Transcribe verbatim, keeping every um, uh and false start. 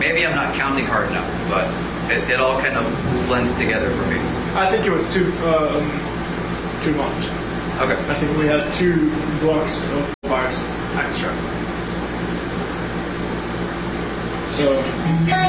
maybe I'm not counting hard enough, but it, it all kind of blends together for me. I think it was too um, too much. Okay. I think we had two blocks of bars extra. So